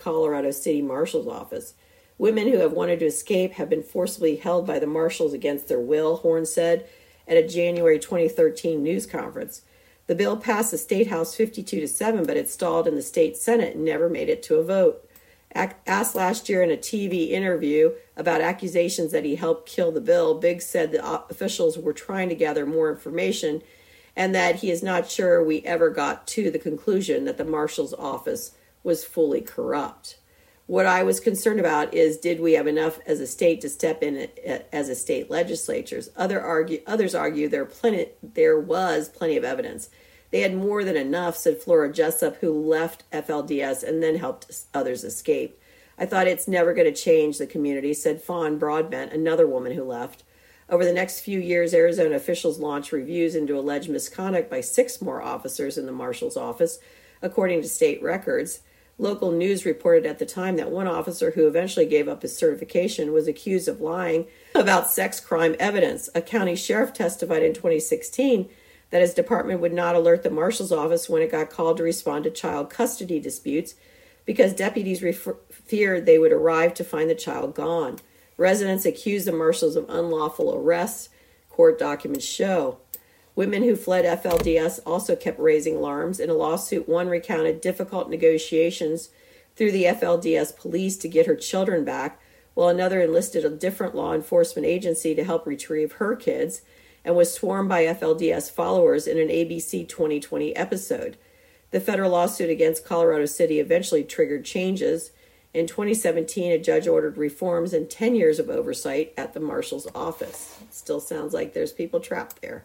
Colorado City Marshal's Office. Women who have wanted to escape have been forcibly held by the marshals against their will, Horn said at a January 2013 news conference. The bill passed the State House 52-7, but it stalled in the state Senate and never made it to a vote. Asked last year in a TV interview about accusations that he helped kill the bill, Biggs said the officials were trying to gather more information and that he is not sure we ever got to the conclusion that the marshal's office was fully corrupt. What I was concerned about is, did we have enough as a state to step in as a state legislatures? Others argue there was plenty of evidence. They had more than enough, said Flora Jessup, who left FLDS and then helped others escape. I thought it's never going to change the community, said Fawn Broadbent, another woman who left. Over the next few years, Arizona officials launched reviews into alleged misconduct by 6 more officers in the marshal's office, according to state records. Local news reported at the time that one officer who eventually gave up his certification was accused of lying about sex crime evidence. A county sheriff testified in 2016 that his department would not alert the marshal's office when it got called to respond to child custody disputes because deputies feared they would arrive to find the child gone. Residents accused the marshals of unlawful arrests, court documents show. Women who fled FLDS also kept raising alarms. In a lawsuit, one recounted difficult negotiations through the FLDS police to get her children back, while another enlisted a different law enforcement agency to help retrieve her kids and was swarmed by FLDS followers in an ABC 2020 episode. The federal lawsuit against Colorado City eventually triggered changes. In 2017, a judge ordered reforms and 10 years of oversight at the marshal's office. It still sounds like there's people trapped there.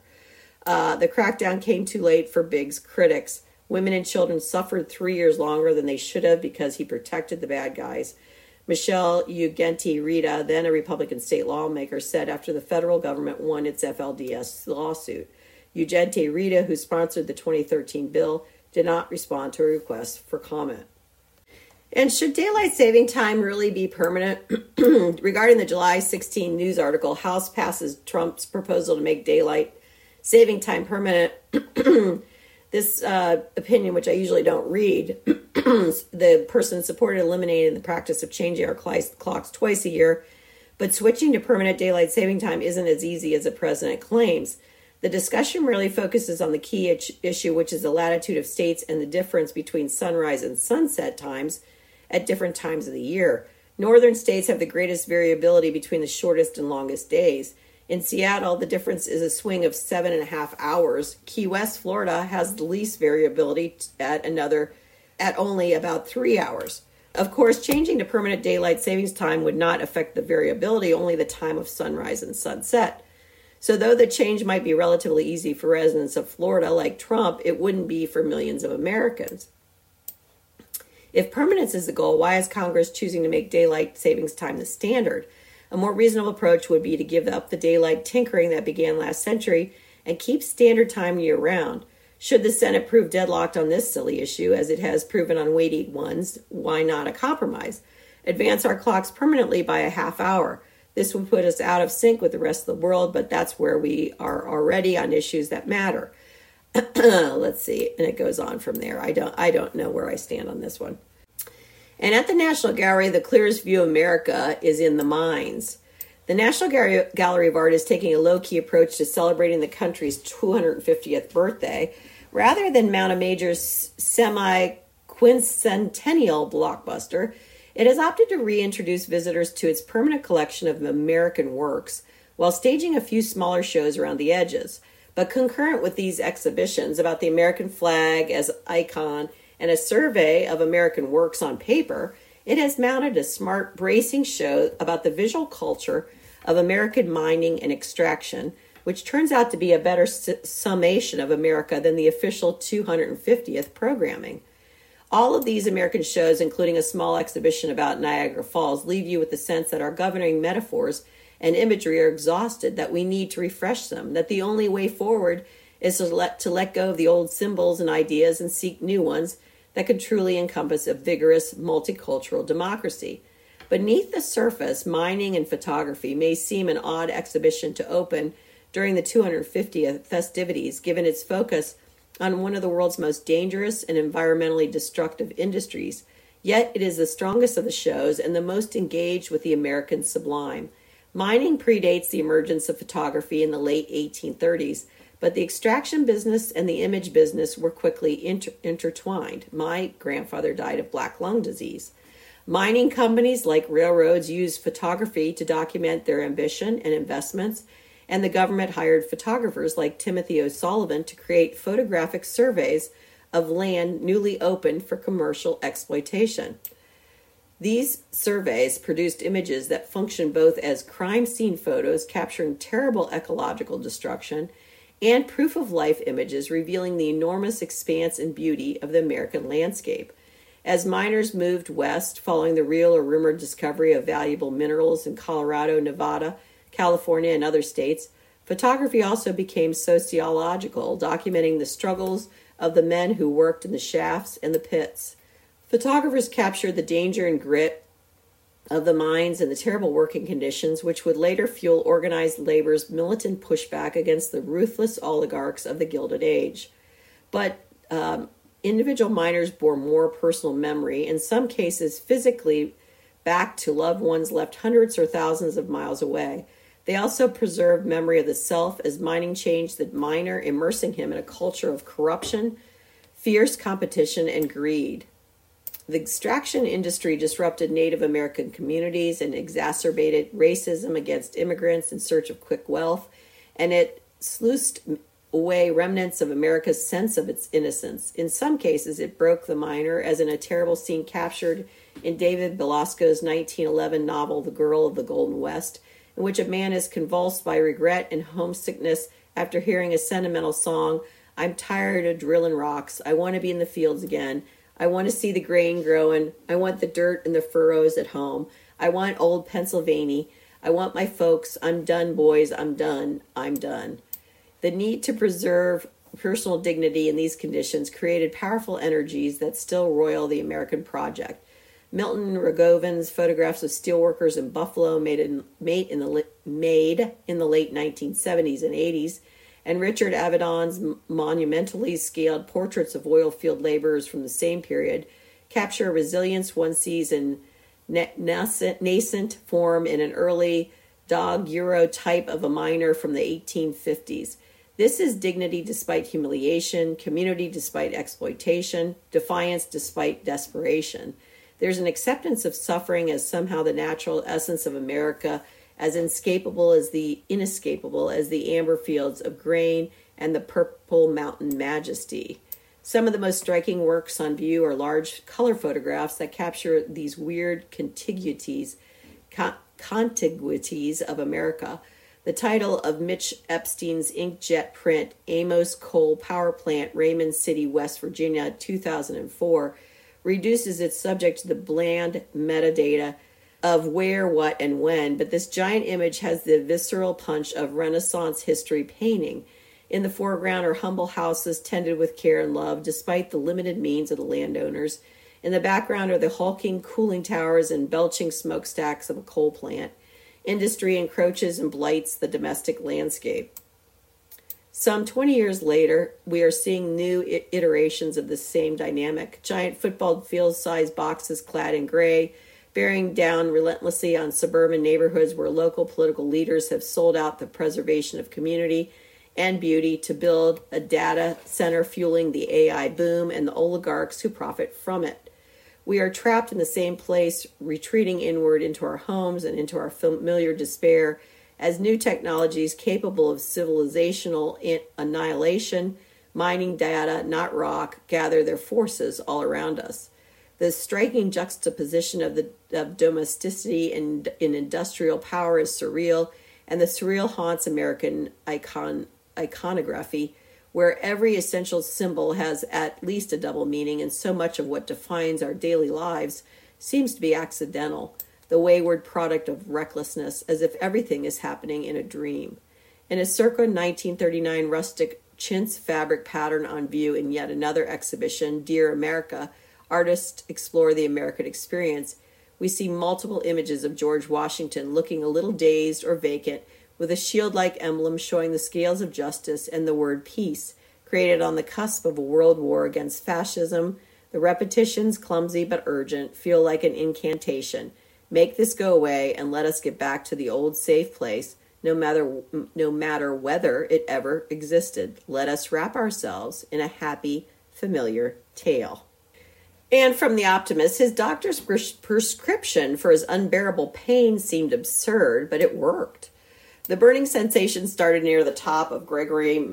The crackdown came too late for Biggs' critics. Women and children suffered 3 years longer than they should have because he protected the bad guys. Michelle Ugenti Rita, then a Republican state lawmaker, said after the federal government won its FLDS lawsuit. Ugenti Rita, who sponsored the 2013 bill, did not respond to a request for comment. And should daylight saving time really be permanent? Regarding the July 16 news article, House passes Trump's proposal to make daylight saving time permanent. This opinion, which I usually don't read, the person supported eliminating the practice of changing our clocks twice a year, but switching to permanent daylight saving time isn't as easy as the president claims. The discussion really focuses on the key issue, which is the latitude of states and the difference between sunrise and sunset times at different times of the year. Northern states have the greatest variability between the shortest and longest days. In Seattle, the difference is a swing of 7.5 hours. Key West, Florida, has the least variability at only about 3 hours. Of course, changing to permanent daylight savings time would not affect the variability, only the time of sunrise and sunset. So though the change might be relatively easy for residents of Florida like Trump, it wouldn't be for millions of Americans. If permanence is the goal, why is Congress choosing to make daylight savings time the standard? A more reasonable approach would be to give up the daylight tinkering that began last century and keep standard time year-round. Should the Senate prove deadlocked on this silly issue, as it has proven on weighty ones, why not a compromise? Advance our clocks permanently by a half hour. This would put us out of sync with the rest of the world, but that's where we are already on issues that matter. Let's see, and it goes on from there. I don't know where I stand on this one. And at the National Gallery, the clearest view of America is in the mines. The National Gallery of Art is taking a low-key approach to celebrating the country's 250th birthday. Rather than mount a major semi-quincentennial blockbuster, it has opted to reintroduce visitors to its permanent collection of American works while staging a few smaller shows around the edges. But concurrent with these exhibitions about the American flag as icon and a survey of American works on paper, it has mounted a smart, bracing show about the visual culture of American mining and extraction, which turns out to be a better summation of America than the official 250th programming. All of these American shows, including a small exhibition about Niagara Falls, leave you with the sense that our governing metaphors and imagery are exhausted, that we need to refresh them, that the only way forward is to let go of the old symbols and ideas and seek new ones that could truly encompass a vigorous multicultural democracy. Beneath the surface, mining and photography may seem an odd exhibition to open during the 250th festivities, given its focus on one of the world's most dangerous and environmentally destructive industries. Yet it is the strongest of the shows and the most engaged with the American sublime. Mining predates the emergence of photography in the late 1830s, but the extraction business and the image business were quickly intertwined. My grandfather died of black lung disease. Mining companies like railroads used photography to document their ambition and investments, and the government hired photographers like Timothy O'Sullivan to create photographic surveys of land newly opened for commercial exploitation. These surveys produced images that functioned both as crime scene photos capturing terrible ecological destruction and proof of life images revealing the enormous expanse and beauty of the American landscape. As miners moved west following the real or rumored discovery of valuable minerals in Colorado, Nevada, California, and other states, photography also became sociological, documenting the struggles of the men who worked in the shafts and the pits. Photographers captured the danger and grit of the mines and the terrible working conditions, which would later fuel organized labor's militant pushback against the ruthless oligarchs of the Gilded Age. But individual miners bore more personal memory, in some cases physically back to loved ones left hundreds or thousands of miles away. They also preserved memory of the self as mining changed the miner, immersing him in a culture of corruption, fierce competition, and greed. The extraction industry disrupted Native American communities and exacerbated racism against immigrants in search of quick wealth, and it sluiced away remnants of America's sense of its innocence. In some cases, it broke the miner, as in a terrible scene captured in David Belasco's 1911 novel, The Girl of the Golden West, in which a man is convulsed by regret and homesickness after hearing a sentimental song, "I'm tired of drilling rocks. I want to be in the fields again. I want to see the grain growing. I want the dirt and the furrows at home. I want old Pennsylvania. I want my folks. I'm done, boys. I'm done. I'm done." The need to preserve personal dignity in these conditions created powerful energies that still roil the American project. Milton Rogovin's photographs of steelworkers in Buffalo made in the late 1970s and 80s, and Richard Avedon's monumentally scaled portraits of oil field laborers from the same period capture a resilience one sees in nascent form in an early daguerreotype of a miner from the 1850s. This is dignity despite humiliation, community despite exploitation, defiance despite desperation. There's an acceptance of suffering as somehow the natural essence of America, as inescapable as the amber fields of grain and the purple mountain majesty. Some of the most striking works on view are large color photographs that capture these weird contiguities of America. The title of Mitch Epstein's inkjet print, Amos Coal Power Plant, Raymond City, West Virginia, 2004, reduces its subject to the bland metadata of where, what, and when, but this giant image has the visceral punch of Renaissance history painting. In the foreground are humble houses tended with care and love, despite the limited means of the landowners. In the background are the hulking cooling towers and belching smokestacks of a coal plant. Industry encroaches and blights the domestic landscape. Some 20 years later, we are seeing new iterations of the same dynamic. Giant football field-sized boxes clad in gray, bearing down relentlessly on suburban neighborhoods where local political leaders have sold out the preservation of community and beauty to build a data center fueling the AI boom and the oligarchs who profit from it. We are trapped in the same place, retreating inward into our homes and into our familiar despair as new technologies capable of civilizational annihilation, mining data, not rock, gather their forces all around us. The striking juxtaposition of domesticity in industrial power is surreal, and the surreal haunts American iconography, where every essential symbol has at least a double meaning, and so much of what defines our daily lives seems to be accidental, the wayward product of recklessness, as if everything is happening in a dream. In a circa 1939 rustic chintz fabric pattern on view in yet another exhibition, Dear America, Artists Explore the American Experience, we see multiple images of George Washington looking a little dazed or vacant, with a shield-like emblem showing the scales of justice and the word peace, created on the cusp of a world war against fascism, The repetitions, clumsy but urgent, feel like an incantation. Make this go away and let us get back to the old safe place, no matter whether it ever existed. Let us wrap ourselves in a happy, familiar tale. And from The Optimist, his doctor's prescription for his unbearable pain seemed absurd, but it worked. The burning sensation started near the top of Gregory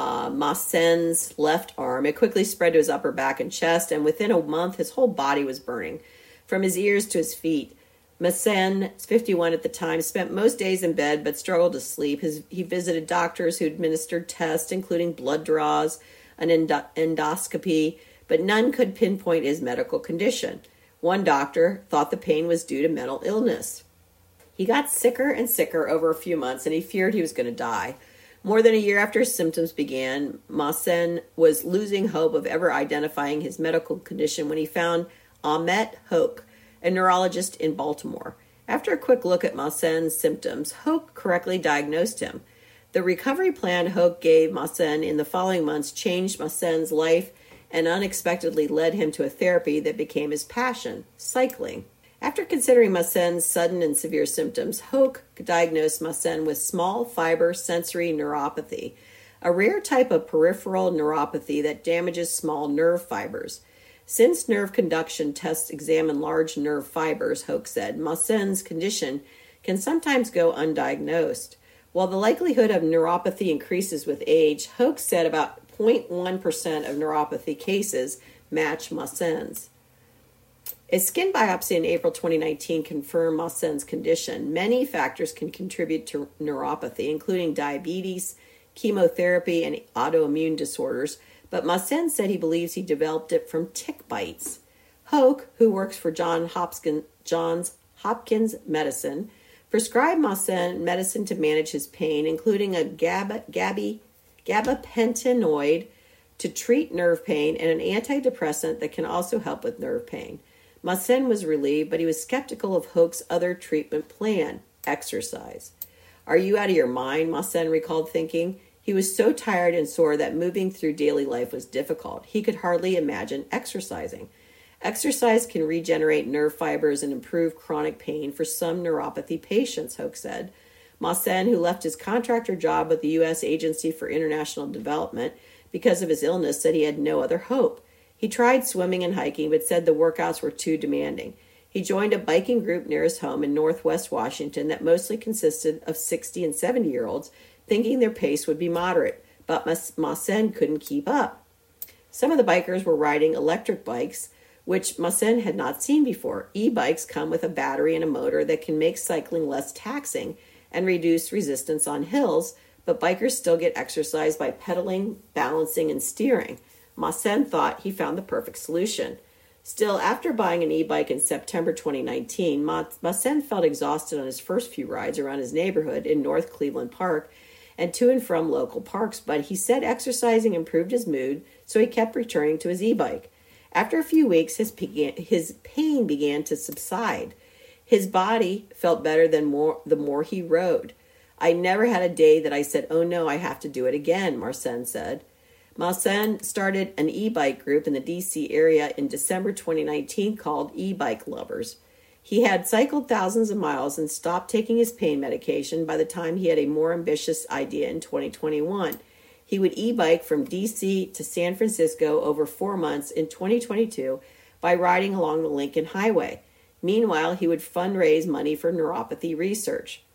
Massen's left arm. It quickly spread to his upper back and chest, and within a month, his whole body was burning, from his ears to his feet. Massen, 51 at the time, spent most days in bed but struggled to sleep. He visited doctors who administered tests, including blood draws, an endoscopy, but none could pinpoint his medical condition. One doctor thought the pain was due to mental illness. He got sicker and sicker over a few months, and he feared he was going to die. More than a year after his symptoms began, Massen was losing hope of ever identifying his medical condition when he found Ahmet Hoke, a neurologist in Baltimore. After a quick look at Massen's symptoms, Hoke correctly diagnosed him. The recovery plan Hoke gave Massen in the following months changed Massen's life and unexpectedly led him to a therapy that became his passion, cycling. After considering Massen's sudden and severe symptoms, Hoke diagnosed Massen with small fiber sensory neuropathy, a rare type of peripheral neuropathy that damages small nerve fibers. Since nerve conduction tests examine large nerve fibers, Hoke said, Massen's condition can sometimes go undiagnosed. While the likelihood of neuropathy increases with age, Hoke said about 0.1% of neuropathy cases match Massen's. A skin biopsy in April 2019 confirmed Massen's condition. Many factors can contribute to neuropathy, including diabetes, chemotherapy, and autoimmune disorders, but Massen said he believes he developed it from tick bites. Hoke, who works for Johns Hopkins Medicine, prescribed Massen medicine to manage his pain, including a gabapentinoid to treat nerve pain and an antidepressant that can also help with nerve pain. Massen was relieved, but he was skeptical of Hoke's other treatment plan, exercise. Are you out of your mind? Massen recalled thinking. He was so tired and sore that moving through daily life was difficult. He could hardly imagine exercising. Exercise can regenerate nerve fibers and improve chronic pain for some neuropathy patients, Hoke said. Massen, who left his contractor job with the U.S. Agency for International Development because of his illness, said he had no other hope. He tried swimming and hiking, but said the workouts were too demanding. He joined a biking group near his home in Northwest Washington that mostly consisted of 60 and 70-year-olds, thinking their pace would be moderate, but Massen couldn't keep up. Some of the bikers were riding electric bikes, which Massen had not seen before. E-bikes come with a battery and a motor that can make cycling less taxing and reduce resistance on hills, but bikers still get exercise by pedaling, balancing, and steering. Massen thought he found the perfect solution. Still, after buying an e-bike in September 2019, Massen felt exhausted on his first few rides around his neighborhood in North Cleveland Park and to and from local parks, but he said exercising improved his mood, so he kept returning to his e-bike. After a few weeks, his pain began to subside. His body felt better the more he rode. I never had a day that I said, oh no, I have to do it again, Massen said. Massen started an e-bike group in the D.C. area in December 2019 called E-Bike Lovers. He had cycled thousands of miles and stopped taking his pain medication by the time he had a more ambitious idea in 2021. He would e-bike from D.C. to San Francisco over 4 months in 2022 by riding along the Lincoln Highway. Meanwhile, he would fundraise money for neuropathy research.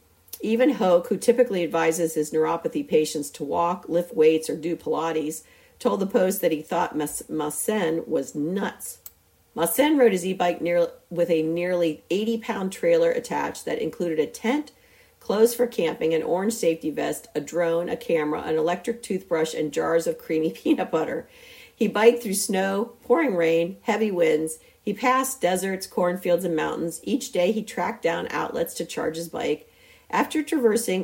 Even Hoke, who typically advises his neuropathy patients to walk, lift weights, or do Pilates, told the Post that he thought Massen was nuts. Massen rode his e-bike with a nearly 80-pound trailer attached that included a tent, clothes for camping, an orange safety vest, a drone, a camera, an electric toothbrush, and jars of creamy peanut butter. He biked through snow, pouring rain, heavy winds. He passed deserts, cornfields, and mountains. Each day he tracked down outlets to charge his bike. After traversing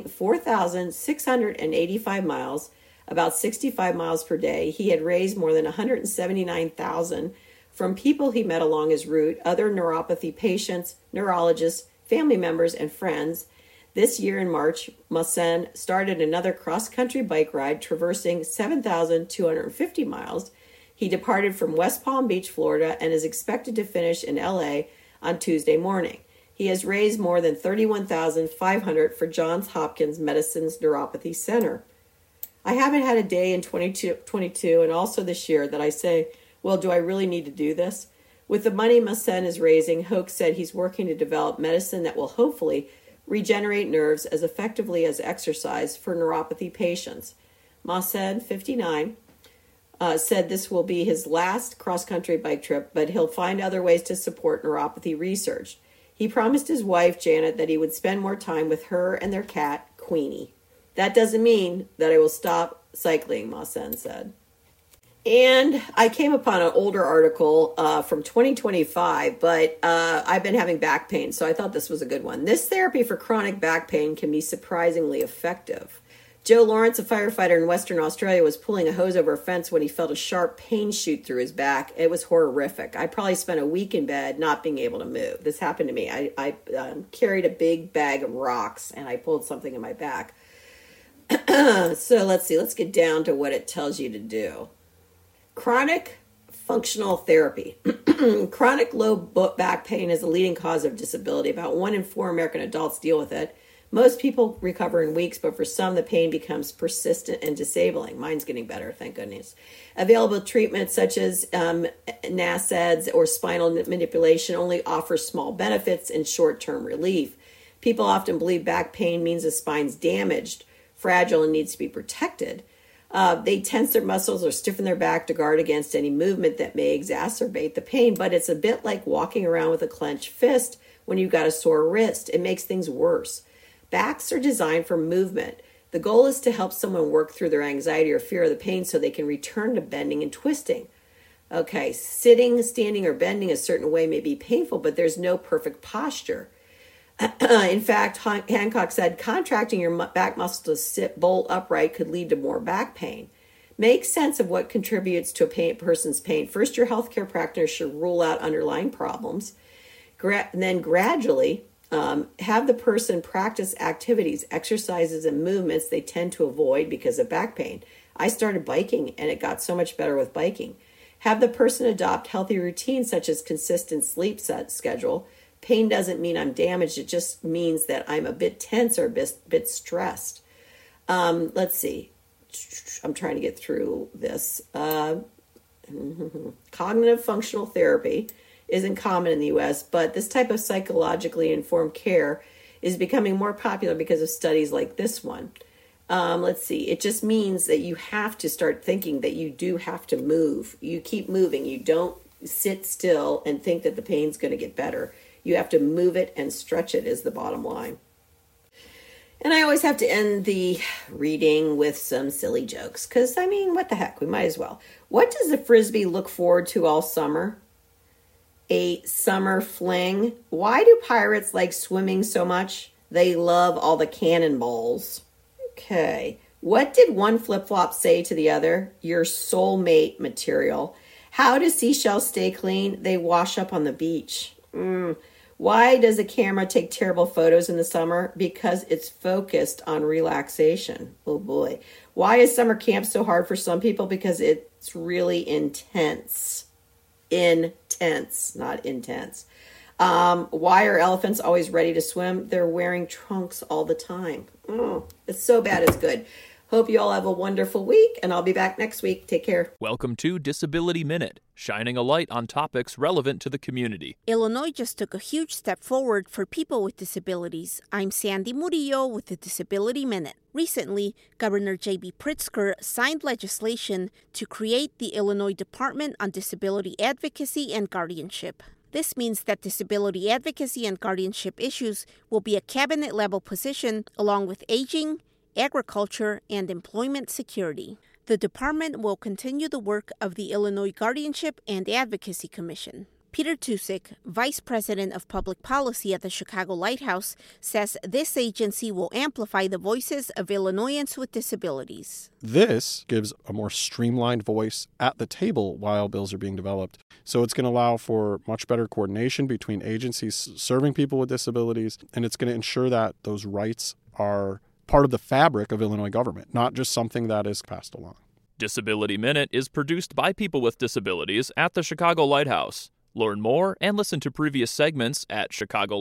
4,685 miles, about 65 miles per day, he had raised more than $179,000 from people he met along his route, other neuropathy patients, neurologists, family members, and friends. This year in March, Massen started another cross-country bike ride traversing 7,250 miles. He departed from West Palm Beach, Florida, and is expected to finish in LA on Tuesday morning. He has raised more than $31,500 for Johns Hopkins Medicine's Neuropathy Center. I haven't had a day in 2022 and also this year that I say, well, do I really need to do this? With the money Masen is raising, Hoke said he's working to develop medicine that will hopefully regenerate nerves as effectively as exercise for neuropathy patients. Masen, 59, said this will be his last cross-country bike trip, but he'll find other ways to support neuropathy research. He promised his wife, Janet, that he would spend more time with her and their cat, Queenie. That doesn't mean that I will stop cycling, Masen said. And I came upon an older article from 2025, but I've been having back pain, so I thought this was a good one. This therapy for chronic back pain can be surprisingly effective. Joe Lawrence, a firefighter in Western Australia, was pulling a hose over a fence when he felt a sharp pain shoot through his back. It was horrific. I probably spent a week in bed not being able to move. This happened to me. I carried a big bag of rocks, and I pulled something in my back. So let's see. Let's get down to what it tells you to do. Chronic functional therapy. Chronic low back pain is a leading cause of disability. About 1 in 4 American adults deal with it. Most people recover in weeks, but for some, the pain becomes persistent and disabling. Mine's getting better, thank goodness. Available treatments such as NSAIDs or spinal manipulation only offer small benefits and short-term relief. People often believe back pain means the spine's damaged, fragile, and needs to be protected. They tense their muscles or stiffen their back to guard against any movement that may exacerbate the pain, but it's a bit like walking around with a clenched fist when you've got a sore wrist. It makes things worse. Backs are designed for movement. The goal is to help someone work through their anxiety or fear of the pain so they can return to bending and twisting. Okay, sitting, standing, or bending a certain way may be painful, but there's no perfect posture. In fact, Hancock said, contracting your back muscle to sit bolt upright could lead to more back pain. Make sense of what contributes to a person's pain. First, your healthcare practitioner should rule out underlying problems. And then gradually have the person practice activities, exercises, and movements they tend to avoid because of back pain. I started biking, and it got so much better with biking. Have the person adopt healthy routines such as consistent sleep schedule. Pain doesn't mean I'm damaged. It just means that I'm a bit tense or a bit stressed. Let's see. I'm trying to get through this. Cognitive functional therapy isn't common in the U.S., but this type of psychologically informed care is becoming more popular because of studies like this one. Let's see. It just means that you have to start thinking that you do have to move. You keep moving. You don't sit still and think that the pain's going to get better. You have to move it and stretch it is the bottom line. And I always have to end the reading with some silly jokes because, I mean, what the heck? We might as well. What does the Frisbee look forward to all summer? A summer fling. Why do pirates like swimming so much? They love all the cannonballs. Okay. What did one flip-flop say to the other? Your soulmate material. How do seashells stay clean? They wash up on the beach. Why does a camera take terrible photos in the summer? Because it's focused on relaxation. Oh boy. Why is summer camp so hard for some people? Because it's really intense. Intense, not intense. Why are elephants always ready to swim? They're wearing trunks all the time. It's so bad it's good. Hope you all have a wonderful week, and I'll be back next week. Take care. Welcome to Disability Minute, shining a light on topics relevant to the community. Illinois just took a huge step forward for people with disabilities. I'm Sandy Murillo with the Disability Minute. Recently, Governor J.B. Pritzker signed legislation to create the Illinois Department on Disability Advocacy and Guardianship. This means that disability advocacy and guardianship issues will be a cabinet-level position along with aging, agriculture, and employment security. The department will continue the work of the Illinois Guardianship and Advocacy Commission. Peter Tusick, Vice President of Public Policy at the Chicago Lighthouse, says this agency will amplify the voices of Illinoisans with disabilities. This gives a more streamlined voice at the table while bills are being developed. So it's going to allow for much better coordination between agencies serving people with disabilities, and it's going to ensure that those rights are part of the fabric of Illinois government, not just something that is passed along. Disability Minute is produced by people with disabilities at the Chicago Lighthouse. Learn more and listen to previous segments at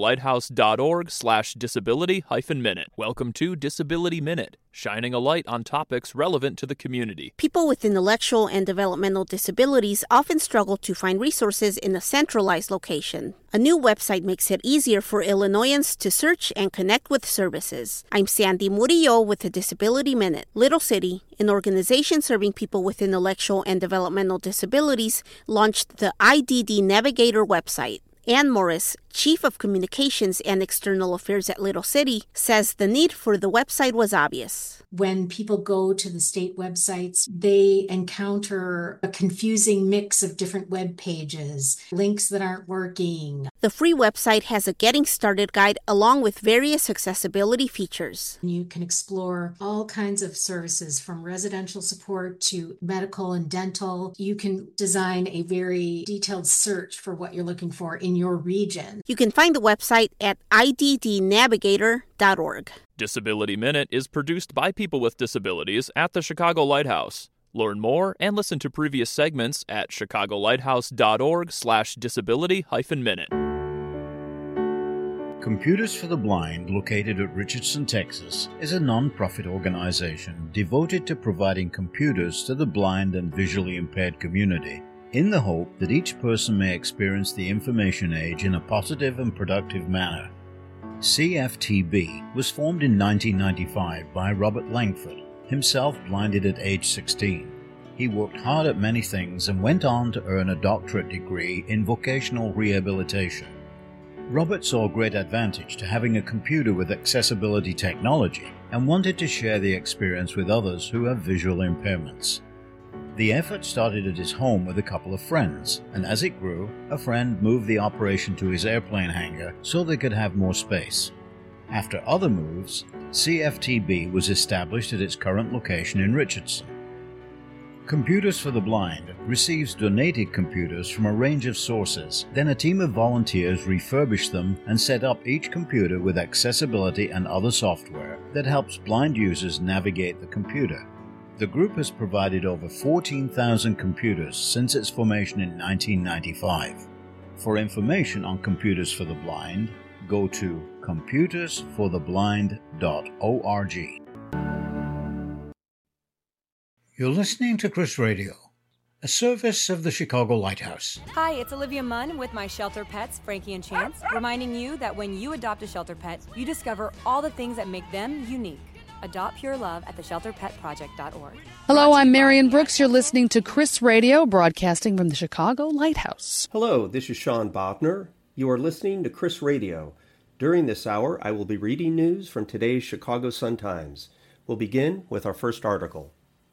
chicagolighthouse.org/disability-minute. Welcome to Disability Minute, shining a light on topics relevant to the community. People with intellectual and developmental disabilities often struggle to find resources in a centralized location. A new website makes it easier for Illinoisans to search and connect with services. I'm Sandy Murillo with the Disability Minute. Little City, an organization serving people with intellectual and developmental disabilities, launched the IDD Navigator website. Ann Morris, Chief of Communications and External Affairs at Little City, says the need for the website was obvious. When people go to the state websites, they encounter a confusing mix of different web pages, links that aren't working. The free website has a Getting Started guide along with various accessibility features. You can explore all kinds of services from residential support to medical and dental. You can design a very detailed search for what you're looking for in your region. You can find the website at iddnavigator.org. Disability Minute is produced by people with disabilities at the Chicago Lighthouse. Learn more and listen to previous segments at chicagolighthouse.org/disability-minute. Computers for the Blind, located at Richardson, Texas, is a non-profit organization devoted to providing computers to the blind and visually impaired community, in the hope that each person may experience the information age in a positive and productive manner. CFTB was formed in 1995 by Robert Langford, himself blinded at age 16. He worked hard at many things and went on to earn a doctorate degree in vocational rehabilitation. Robert saw great advantage to having a computer with accessibility technology and wanted to share the experience with others who have visual impairments. The effort started at his home with a couple of friends, and as it grew, a friend moved the operation to his airplane hangar so they could have more space. After other moves, CFTB was established at its current location in Richardson. Computers for the Blind receives donated computers from a range of sources. Then a team of volunteers refurbish them and set up each computer with accessibility and other software that helps blind users navigate the computer. The group has provided over 14,000 computers since its formation in 1995. For information on Computers for the Blind, go to computersfortheblind.org. You're listening to Chris Radio, a service of the Chicago Lighthouse. Hi, it's Olivia Munn with my shelter pets, Frankie and Chance, reminding you that when you adopt a shelter pet, you discover all the things that make them unique. Adopt pure love at theshelterpetproject.org. Hello, I'm Marion Brooks. You're listening to Chris Radio, broadcasting from the Chicago Lighthouse. Hello, this is Sean Bachner. You are listening to Chris Radio. During this hour, I will be reading news from today's Chicago Sun-Times. We'll begin with our first article.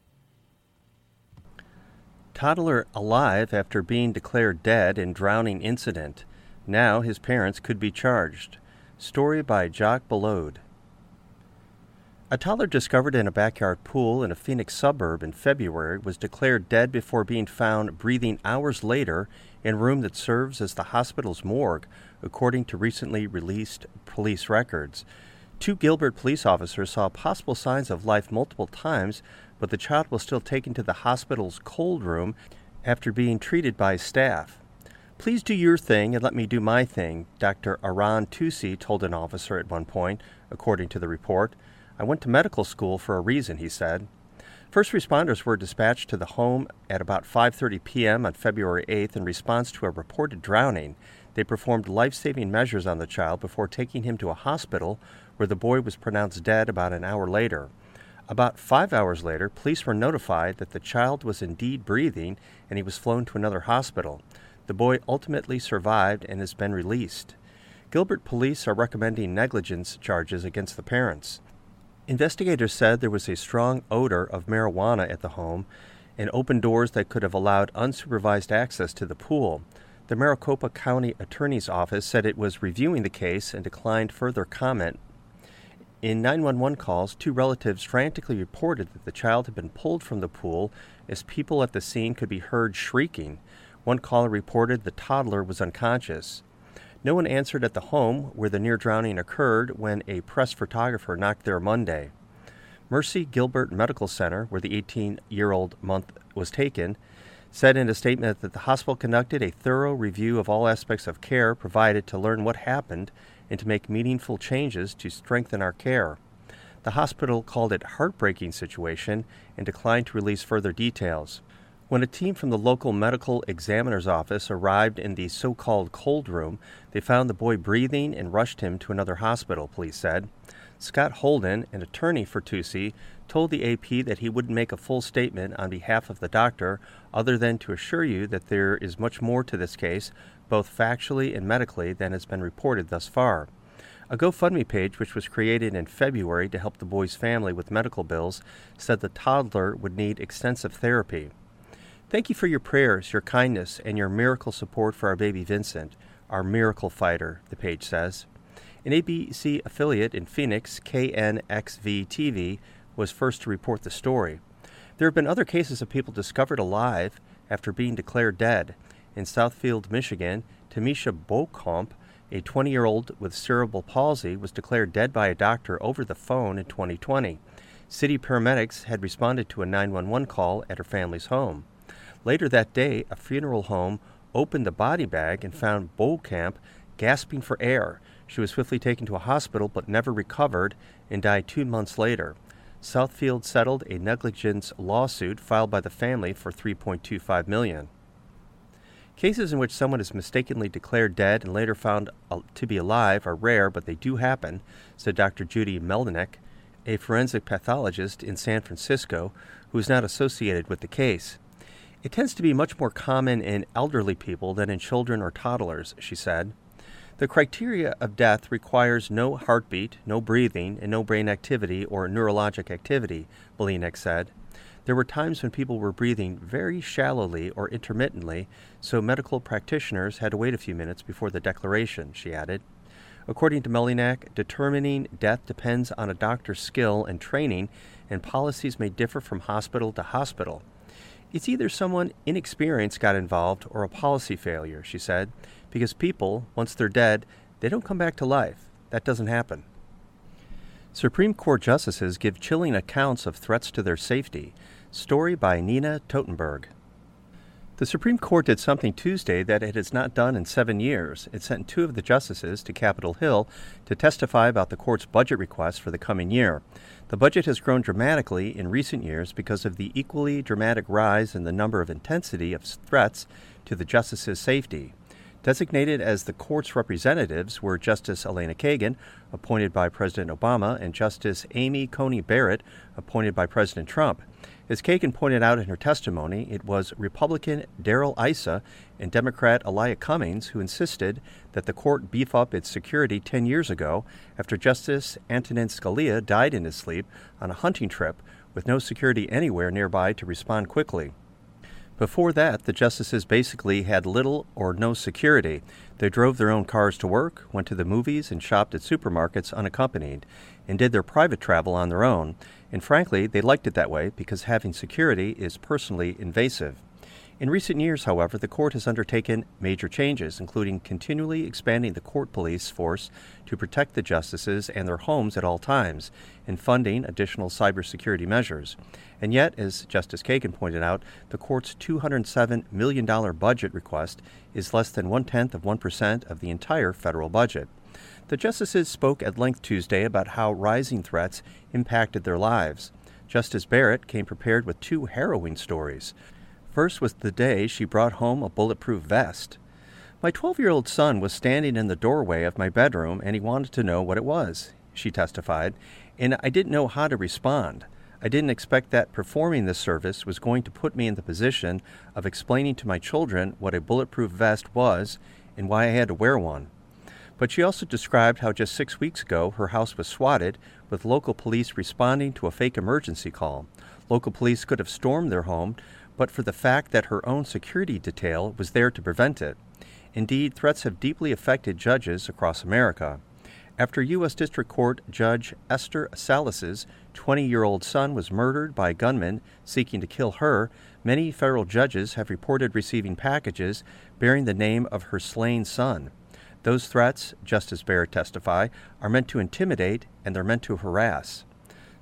Toddler alive after being declared dead in drowning incident. Now his parents could be charged. Story by Jacques Bellode. A toddler discovered in a backyard pool in a Phoenix suburb in February was declared dead before being found breathing hours later in a room that serves as the hospital's morgue, according to recently released police records. 2 Gilbert police officers saw possible signs of life multiple times, but the child was still taken to the hospital's cold room after being treated by staff. "Please do your thing and let me do my thing," Dr. Aran Tusi told an officer at one point, according to the report. "I went to medical school for a reason," he said. First responders were dispatched to the home at about 5:30 p.m. on February 8th in response to a reported drowning. They performed life-saving measures on the child before taking him to a hospital where the boy was pronounced dead about an hour later. About 5 hours later, police were notified that the child was indeed breathing and he was flown to another hospital. The boy ultimately survived and has been released. Gilbert police are recommending negligence charges against the parents. Investigators said there was a strong odor of marijuana at the home and open doors that could have allowed unsupervised access to the pool. The Maricopa County Attorney's Office said it was reviewing the case and declined further comment. In 911 calls, 2 relatives frantically reported that the child had been pulled from the pool as people at the scene could be heard shrieking. One caller reported the toddler was unconscious. No one answered at the home where the near drowning occurred when a press photographer knocked there Monday. Mercy Gilbert Medical Center, where the 18-year-old was taken, said in a statement that the hospital conducted a thorough review of all aspects of care provided to learn what happened and to make meaningful changes to strengthen our care. The hospital called it a heartbreaking situation and declined to release further details. When a team from the local medical examiner's office arrived in the so-called cold room, they found the boy breathing and rushed him to another hospital, police said. Scott Holden, an attorney for Tousi, told the AP that he wouldn't make a full statement on behalf of the doctor other than to assure you that there is much more to this case, both factually and medically, than has been reported thus far. A GoFundMe page, which was created in February to help the boy's family with medical bills, said the toddler would need extensive therapy. Thank you for your prayers, your kindness, and your miracle support for our baby Vincent, our miracle fighter, the page says. An ABC affiliate in Phoenix, KNXV-TV, was first to report the story. There have been other cases of people discovered alive after being declared dead. In Southfield, Michigan, Tamisha Beauchamp, a 20-year-old with cerebral palsy, was declared dead by a doctor over the phone in 2020. City paramedics had responded to a 911 call at her family's home. Later that day, a funeral home opened the body bag and found Beauchamp gasping for air. She was swiftly taken to a hospital but never recovered and died 2 months later. Southfield settled a negligence lawsuit filed by the family for $3.25 million. Cases in which someone is mistakenly declared dead and later found to be alive are rare, but they do happen, said Dr. Judy Melnick, a forensic pathologist in San Francisco who is not associated with the case. It tends to be much more common in elderly people than in children or toddlers, she said. The criteria of death requires no heartbeat, no breathing, and no brain activity or neurologic activity, Melnick said. There were times when people were breathing very shallowly or intermittently, so medical practitioners had to wait a few minutes before the declaration, she added. According to Melnick, determining death depends on a doctor's skill and training, and policies may differ from hospital to hospital. It's either someone inexperienced got involved or a policy failure, she said, because people, once they're dead, they don't come back to life. That doesn't happen. Supreme Court justices give chilling accounts of threats to their safety. Story by Nina Totenberg. The Supreme Court did something Tuesday that it has not done in 7 years. It sent 2 of the justices to Capitol Hill to testify about the court's budget request for the coming year. The budget has grown dramatically in recent years because of the equally dramatic rise in the number of intensity of threats to the justices' safety. Designated as the court's representatives were Justice Elena Kagan, appointed by President Obama, and Justice Amy Coney Barrett, appointed by President Trump. As Kagan pointed out in her testimony, it was Republican Darrell Issa and Democrat Elia Cummings who insisted that the court beef up its security 10 years ago after Justice Antonin Scalia died in his sleep on a hunting trip with no security anywhere nearby to respond quickly. Before that, the justices basically had little or no security. They drove their own cars to work, went to the movies, and shopped at supermarkets unaccompanied, and did their private travel on their own. And frankly, they liked it that way because having security is personally invasive. In recent years, however, the court has undertaken major changes, including continually expanding the court police force to protect the justices and their homes at all times, and funding additional cybersecurity measures. And yet, as Justice Kagan pointed out, the court's $207 million budget request is less than 0.1% of the entire federal budget. The justices spoke at length Tuesday about how rising threats impacted their lives. Justice Barrett came prepared with 2 harrowing stories. First was the day she brought home a bulletproof vest. My 12-year-old son was standing in the doorway of my bedroom and he wanted to know what it was, she testified, and I didn't know how to respond. I didn't expect that performing this service was going to put me in the position of explaining to my children what a bulletproof vest was and why I had to wear one. But she also described how just 6 weeks ago her house was swatted, with local police responding to a fake emergency call. Local police could have stormed their home, but for the fact that her own security detail was there to prevent it. Indeed, threats have deeply affected judges across America. After U.S. District Court Judge Esther Salas's 20-year-old son was murdered by a gunman seeking to kill her, many federal judges have reported receiving packages bearing the name of her slain son. Those threats, Justice Barrett testified, are meant to intimidate and they're meant to harass.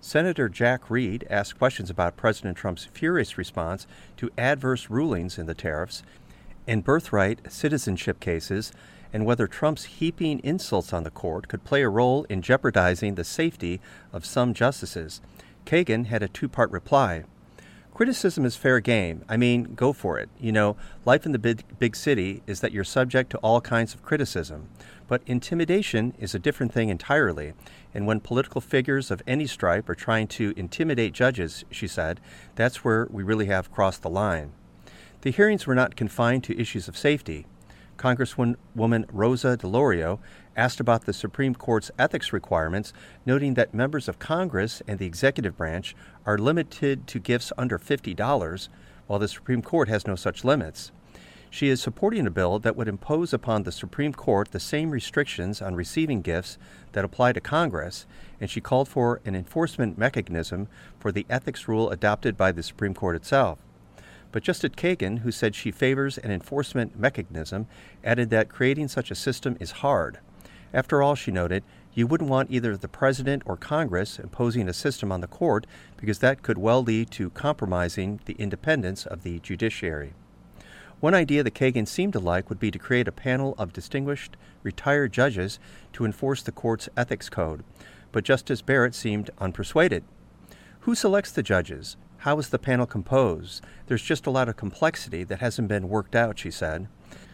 Senator Jack Reed asked questions about President Trump's furious response to adverse rulings in the tariffs and birthright citizenship cases, and whether Trump's heaping insults on the court could play a role in jeopardizing the safety of some justices. Kagan had a two-part reply. Criticism is fair game. I mean, go for it. You know, life in the big city is that you're subject to all kinds of criticism. But intimidation is a different thing entirely. And when political figures of any stripe are trying to intimidate judges, she said, that's where we really have crossed the line. The hearings were not confined to issues of safety. Congresswoman Rosa DeLauro asked about the Supreme Court's ethics requirements, noting that members of Congress and the executive branch are limited to gifts under $50, while the Supreme Court has no such limits. She is supporting a bill that would impose upon the Supreme Court the same restrictions on receiving gifts that apply to Congress, and she called for an enforcement mechanism for the ethics rule adopted by the Supreme Court itself. But Justice Kagan, who said she favors an enforcement mechanism, added that creating such a system is hard. After all, she noted, you wouldn't want either the president or Congress imposing a system on the court because that could well lead to compromising the independence of the judiciary. One idea that Kagan seemed to like would be to create a panel of distinguished retired judges to enforce the court's ethics code, but Justice Barrett seemed unpersuaded. Who selects the judges? How is the panel composed? There's just a lot of complexity that hasn't been worked out, she said.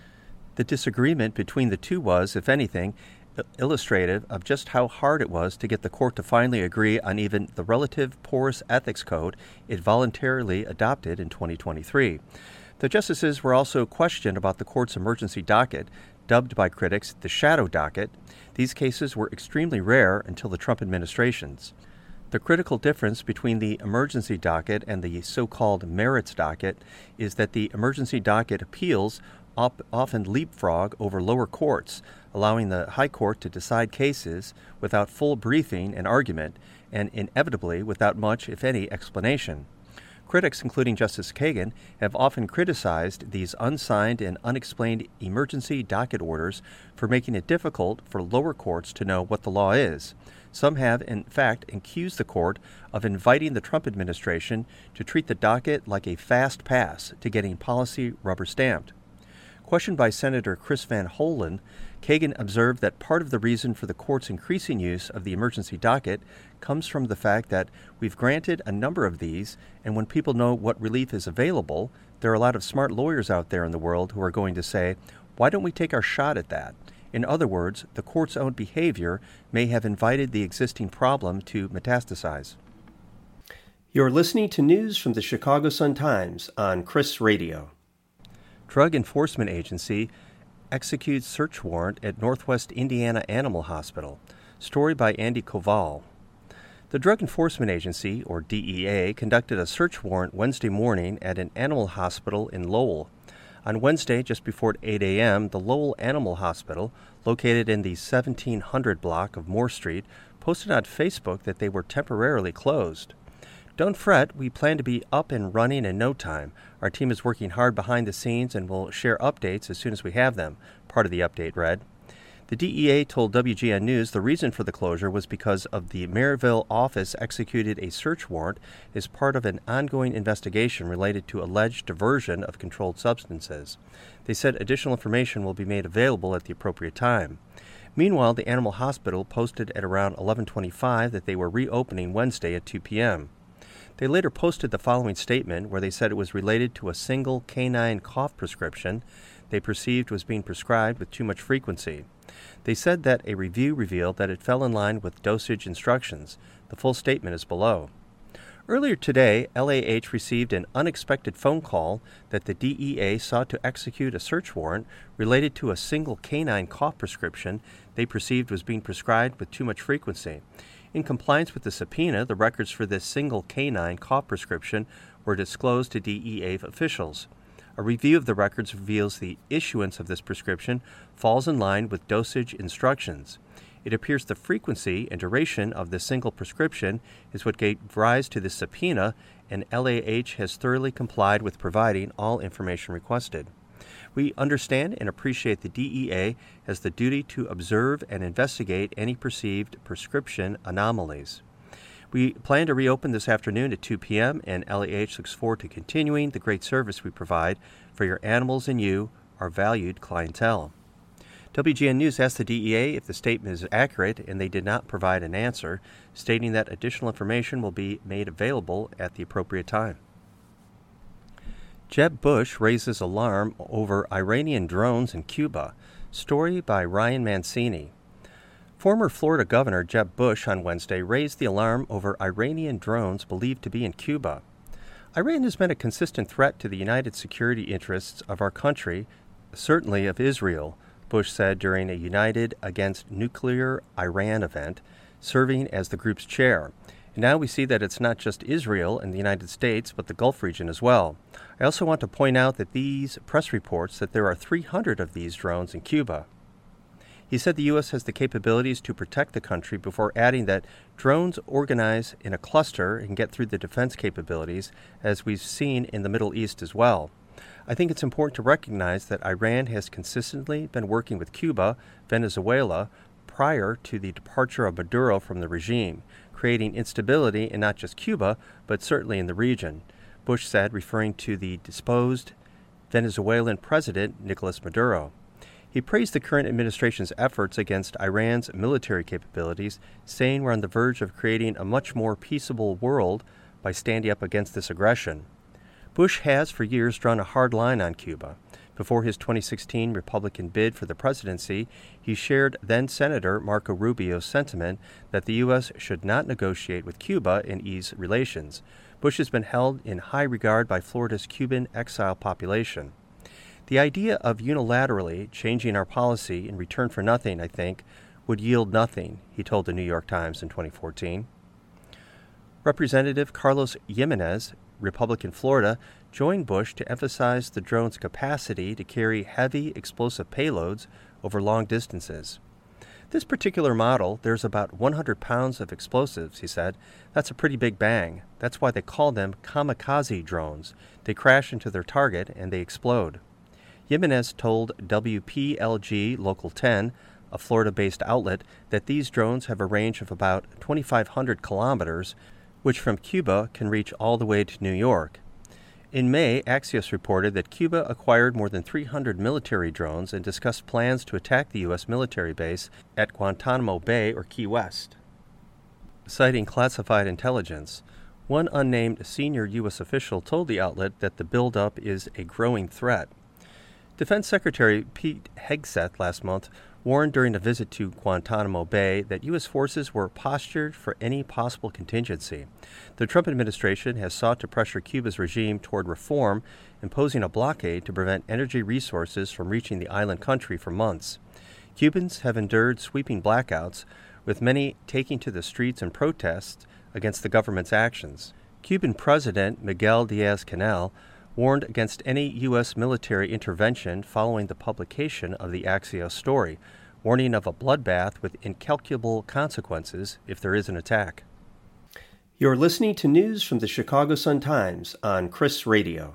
The disagreement between the two was, if anything, illustrative of just how hard it was to get the court to finally agree on even the relative porous ethics code it voluntarily adopted in 2023. The justices were also questioned about the court's emergency docket, dubbed by critics the shadow docket. These cases were extremely rare until the Trump administration's. The critical difference between the emergency docket and the so-called merits docket is that the emergency docket appeals often leapfrog over lower courts, allowing the high court to decide cases without full briefing and argument, and inevitably without much, if any, explanation. Critics, including Justice Kagan, have often criticized these unsigned and unexplained emergency docket orders for making it difficult for lower courts to know what the law is. Some have, in fact, accused the court of inviting the Trump administration to treat the docket like a fast pass to getting policy rubber-stamped. Questioned by Senator Chris Van Hollen, Kagan observed that part of the reason for the court's increasing use of the emergency docket comes from the fact that we've granted a number of these, and when people know what relief is available, there are a lot of smart lawyers out there in the world who are going to say, why don't we take our shot at that? In other words, the court's own behavior may have invited the existing problem to metastasize. You're listening to news from the Chicago Sun-Times on Chris Radio. Drug Enforcement Agency executes search warrant at Northwest Indiana Animal Hospital. Story by Andy Koval. The Drug Enforcement Agency, or DEA, conducted a search warrant Wednesday morning at an animal hospital in Lowell. On Wednesday, just before 8 a.m., the Lowell Animal Hospital, located in the 1700 block of Moore Street, posted on Facebook that they were temporarily closed. Don't fret, we plan to be up and running in no time. Our team is working hard behind the scenes and will share updates as soon as we have them, part of the update read. The DEA told WGN News the reason for the closure was because of the Maryville office executed a search warrant as part of an ongoing investigation related to alleged diversion of controlled substances. They said additional information will be made available at the appropriate time. Meanwhile, the animal hospital posted at around 11:25 that they were reopening Wednesday at 2 p.m. They later posted the following statement where they said it was related to a single canine cough prescription they perceived was being prescribed with too much frequency. They said that a review revealed that it fell in line with dosage instructions. The full statement is below. Earlier today, LAH received an unexpected phone call that the DEA sought to execute a search warrant related to a single canine cough prescription they perceived was being prescribed with too much frequency. In compliance with the subpoena, the records for this single canine cough prescription were disclosed to DEA officials. A review of the records reveals the issuance of this prescription falls in line with dosage instructions. It appears the frequency and duration of the single prescription is what gave rise to this subpoena, and LAH has thoroughly complied with providing all information requested. We understand and appreciate the DEA has the duty to observe and investigate any perceived prescription anomalies. We plan to reopen this afternoon at 2 p.m., and LEH looks forward to continuing the great service we provide for your animals and you, our valued clientele. WGN News asked the DEA if the statement is accurate, and they did not provide an answer, stating that additional information will be made available at the appropriate time. Jeb Bush raises alarm over Iranian drones in Cuba. Story by Ryan Mancini. Former Florida Governor Jeb Bush on Wednesday raised the alarm over Iranian drones believed to be in Cuba. Iran has been a consistent threat to the united security interests of our country, certainly of Israel, Bush said during a United Against Nuclear Iran event, serving as the group's chair. And now we see that it's not just Israel and the United States, but the Gulf region as well. I also want to point out that these press reports that there are 300 of these drones in Cuba. He said the U.S. has the capabilities to protect the country before adding that drones organize in a cluster and get through the defense capabilities, as we've seen in the Middle East as well. I think it's important to recognize that Iran has consistently been working with Cuba, Venezuela, prior to the departure of Maduro from the regime, creating instability in not just Cuba, but certainly in the region, Bush said, referring to the deposed Venezuelan president, Nicolas Maduro. He praised the current administration's efforts against Iran's military capabilities, saying we're on the verge of creating a much more peaceable world by standing up against this aggression. Bush has for years drawn a hard line on Cuba. Before his 2016 Republican bid for the presidency, he shared then-Senator Marco Rubio's sentiment that the U.S. should not negotiate with Cuba and ease relations. Bush has been held in high regard by Florida's Cuban exile population. The idea of unilaterally changing our policy in return for nothing, I think, would yield nothing, he told the New York Times in 2014. Representative Carlos Jimenez, Republican Florida, joined Bush to emphasize the drone's capacity to carry heavy explosive payloads over long distances. This particular model, there's about 100 pounds of explosives, he said. That's a pretty big bang. That's why they call them kamikaze drones. They crash into their target and they explode. Jimenez told WPLG Local 10, a Florida-based outlet, that these drones have a range of about 2,500 kilometers, which from Cuba can reach all the way to New York. In May, Axios reported that Cuba acquired more than 300 military drones and discussed plans to attack the U.S. military base at Guantanamo Bay or Key West. Citing classified intelligence, one unnamed senior U.S. official told the outlet that the buildup is a growing threat. Defense Secretary Pete Hegseth last month warned during a visit to Guantanamo Bay that U.S. forces were postured for any possible contingency. The Trump administration has sought to pressure Cuba's regime toward reform, imposing a blockade to prevent energy resources from reaching the island country for months. Cubans have endured sweeping blackouts, with many taking to the streets in protest against the government's actions. Cuban President Miguel Diaz-Canel warned against any U.S. military intervention following the publication of the Axios story, warning of a bloodbath with incalculable consequences if there is an attack. You're listening to news from the Chicago Sun-Times on Chris Radio.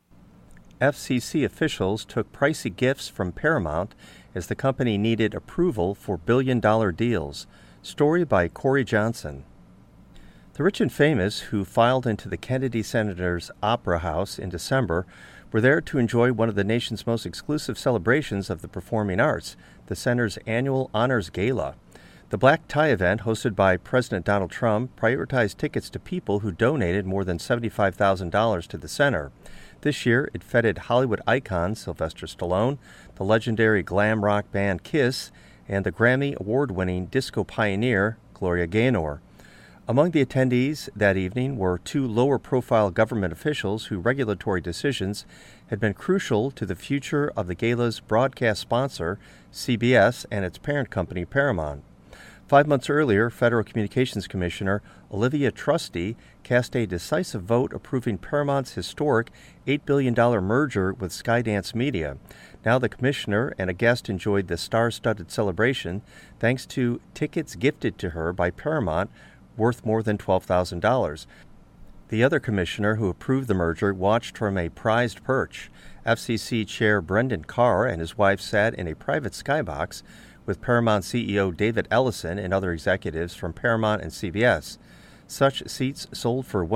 FCC officials took pricey gifts from Paramount as the company needed approval for billion-dollar deals. Story by Corey Johnson. The rich and famous who filed into the Kennedy Senator's Opera House in December were there to enjoy one of the nation's most exclusive celebrations of the performing arts, the center's annual Honors Gala. The black tie event, hosted by President Donald Trump, prioritized tickets to people who donated more than $75,000 to the center. This year, it feted Hollywood icons Sylvester Stallone, the legendary glam rock band Kiss, and the Grammy award-winning disco pioneer Gloria Gaynor. Among the attendees that evening were two lower-profile government officials whose regulatory decisions had been crucial to the future of the gala's broadcast sponsor, CBS, and its parent company, Paramount. 5 months earlier, Federal Communications Commissioner Olivia Trusty cast a decisive vote approving Paramount's historic $8 billion merger with Skydance Media. Now the commissioner and a guest enjoyed the star-studded celebration thanks to tickets gifted to her by Paramount worth more than $12,000. The other commissioner who approved the merger watched from a prized perch. FCC Chair Brendan Carr and his wife sat in a private skybox with Paramount CEO David Ellison and other executives from Paramount and CBS. Such seats sold for